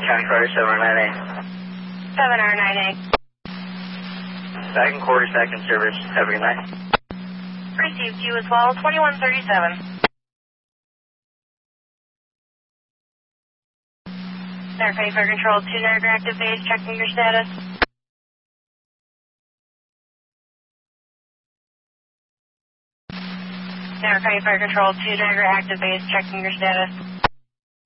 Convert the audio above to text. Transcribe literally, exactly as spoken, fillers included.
County Carter seven R nine A. seven R nine A. Back in quarter second service. Have a good night. Received you as well, twenty-one thirty-seven. Verify for control two Niagara active base, checking your status. Verify for control two Niagara active base, checking your status.